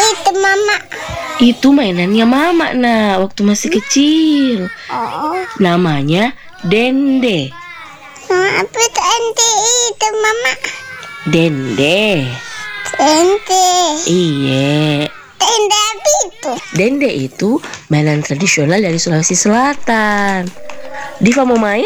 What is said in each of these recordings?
itu mama. Itu mainannya mama waktu masih kecil. Oh. Namanya dende. Apa itu ente itu mama? Dende. Ente. Iya. Ente apa itu? Dende itu mainan tradisional dari Sulawesi Selatan. Diva mau main?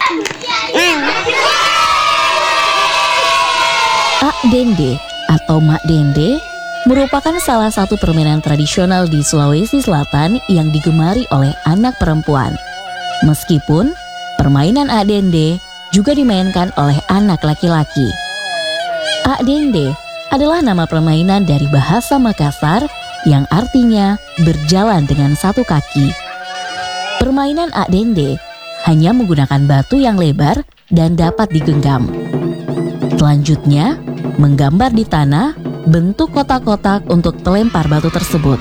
Ak Dende atau Mak Dende merupakan salah satu permainan tradisional di Sulawesi Selatan yang digemari oleh anak perempuan. Meskipun permainan Ak Dende juga dimainkan oleh anak laki-laki. Ak Dende adalah nama permainan dari bahasa Makassar yang artinya berjalan dengan satu kaki. Permainan Ak Dende hanya menggunakan batu yang lebar dan dapat digenggam. Selanjutnya, menggambar di tanah bentuk kotak-kotak untuk pelempar batu tersebut.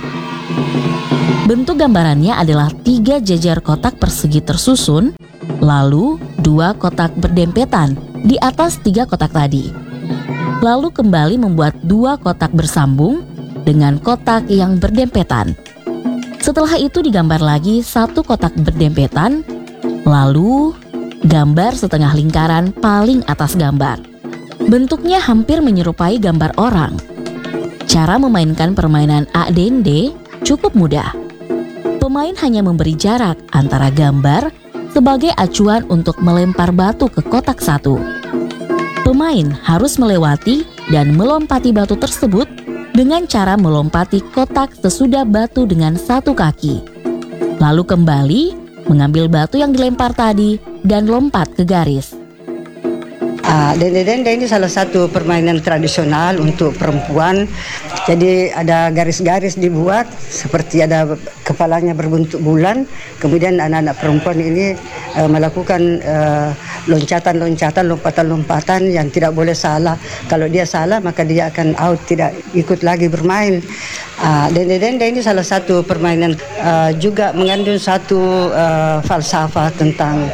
Bentuk gambarannya adalah 3 jajar kotak persegi tersusun, lalu 2 kotak berdempetan di atas 3 kotak tadi. Lalu kembali membuat 2 kotak bersambung dengan kotak yang berdempetan. Setelah itu digambar lagi 1 kotak berdempetan, lalu gambar setengah lingkaran paling atas gambar. Bentuknya hampir menyerupai gambar orang. Cara memainkan permainan Ak Dende cukup mudah. Pemain hanya memberi jarak antara gambar sebagai acuan untuk melempar batu ke kotak satu. Pemain harus melewati dan melompati batu tersebut dengan cara melompati kotak sesudah batu dengan 1 kaki. Lalu kembali mengambil batu yang dilempar tadi dan lompat ke garis. Dende-dende ini salah satu permainan tradisional untuk perempuan. Jadi ada garis-garis dibuat seperti ada kepalanya berbentuk bulan. Kemudian anak-anak perempuan ini melakukan loncatan-loncatan, lompatan-lompatan yang tidak boleh salah. Kalau dia salah maka dia akan out, tidak ikut lagi bermain. Dende-dende ini salah satu permainan juga mengandung satu falsafah tentang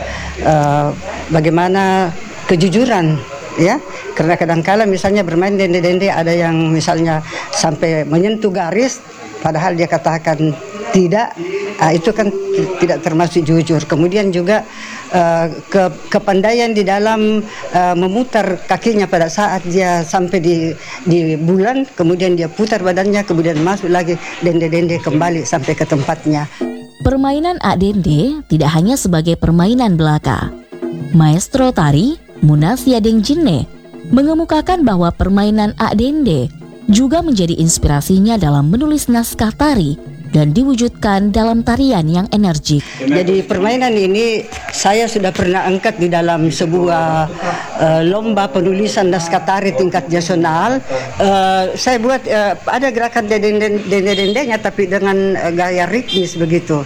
bagaimana kejujuran, ya, karena kadang-kala misalnya bermain dende-dende ada yang misalnya sampai menyentuh garis padahal dia katakan tidak, itu kan tidak termasuk jujur. Kemudian juga kepandaian di dalam memutar kakinya pada saat dia sampai di bulan, kemudian dia putar badannya, kemudian masuk lagi dende-dende kembali sampai ke tempatnya. Permainan Ak Dende tidak hanya sebagai permainan belaka. Maestro tari Munasiadeng Jinne mengemukakan bahwa permainan Ak Dende juga menjadi inspirasinya dalam menulis naskah tari dan diwujudkan dalam tarian yang energik. Jadi permainan ini saya sudah pernah angkat di dalam sebuah lomba penulisan naskah tari tingkat nasional. Saya buat ada gerakan dende-dendenya tapi dengan gaya ritmis begitu.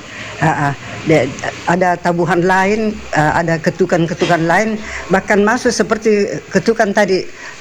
Ada tabuhan lain, ada ketukan-ketukan lain, bahkan masuk seperti ketukan tadi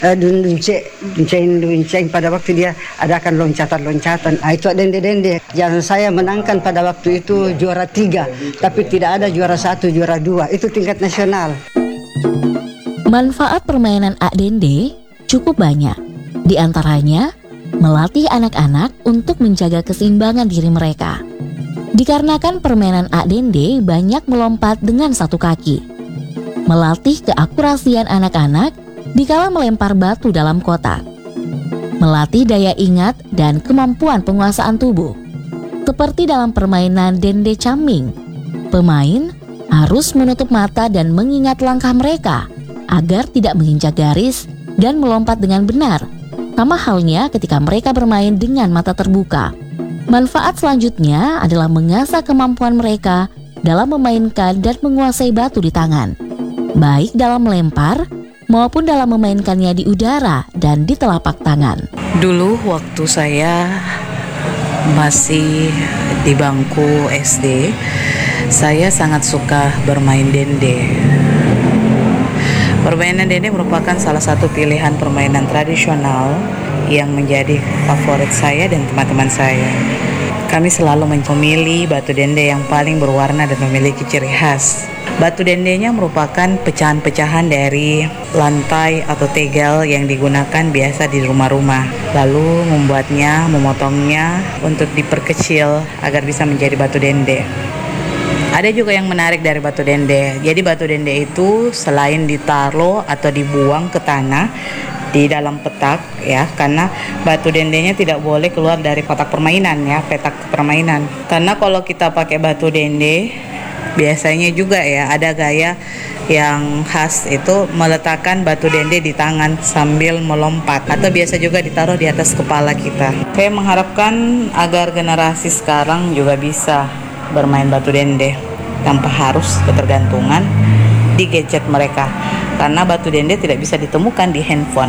dunceng pada waktu dia adakan loncatan-loncatan. Itu dende-dende yang saya menangkan pada waktu itu juara 3, tapi tidak ada juara 1, juara 2, itu tingkat nasional. Manfaat permainan Ak Dende cukup banyak. Di antaranya, melatih anak-anak untuk menjaga keseimbangan diri mereka. Dikarenakan permainan Ak Dende banyak melompat dengan 1 kaki. Melatih keakurasian anak-anak dikala melempar batu dalam kotak. Melatih daya ingat dan kemampuan penguasaan tubuh. Seperti dalam permainan Dende Caming, pemain harus menutup mata dan mengingat langkah mereka agar tidak menginjak garis dan melompat dengan benar. Sama halnya ketika mereka bermain dengan mata terbuka. Manfaat selanjutnya adalah mengasah kemampuan mereka dalam memainkan dan menguasai batu di tangan, baik dalam melempar maupun dalam memainkannya di udara dan di telapak tangan. Dulu waktu saya masih di bangku SD, saya sangat suka bermain dende. Permainan dende merupakan salah satu pilihan permainan tradisional yang menjadi favorit saya dan teman-teman saya. Kami selalu memilih batu dende yang paling berwarna dan memiliki ciri khas. Batu dendenya merupakan pecahan-pecahan dari lantai atau tegel yang digunakan biasa di rumah-rumah. Lalu memotongnya untuk diperkecil agar bisa menjadi batu dende. Ada juga yang menarik dari batu dende. Jadi batu dende itu selain ditaruh atau dibuang ke tanah di dalam petak ya, karena batu dendenya tidak boleh keluar dari kotak permainan ya, petak permainan. Karena kalau kita pakai batu dende, biasanya juga ya ada gaya yang khas itu meletakkan batu dende di tangan sambil melompat, atau biasa juga ditaruh di atas kepala kita. Saya mengharapkan agar generasi sekarang juga bisa bermain batu dende tanpa harus ketergantungan di gadget mereka, karena batu dende tidak bisa ditemukan di handphone.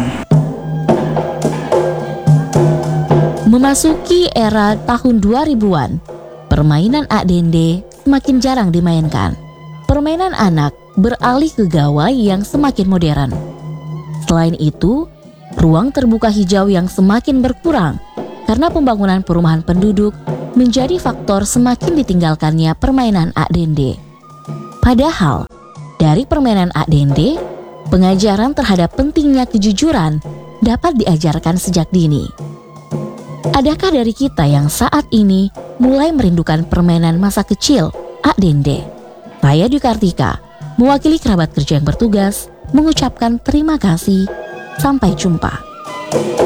Memasuki era tahun 2000-an, permainan ak dende semakin jarang dimainkan. Permainan anak beralih ke gawai yang semakin modern. Selain itu, ruang terbuka hijau yang semakin berkurang karena pembangunan perumahan penduduk menjadi faktor semakin ditinggalkannya permainan ak dende. Padahal, dari permainan ak dende, pengajaran terhadap pentingnya kejujuran dapat diajarkan sejak dini. Adakah dari kita yang saat ini mulai merindukan permainan masa kecil ak dende? Saya Dwi Kartika, mewakili kerabat kerja yang bertugas, mengucapkan terima kasih. Sampai jumpa.